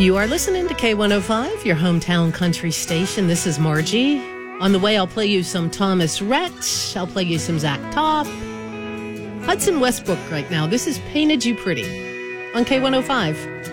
You are listening to K105, your hometown country station. This is Margie. On the way, I'll play you some Thomas Rhett. I'll play you some Zach Top. Hudson Westbrook right now. This is Painted You Pretty on K105.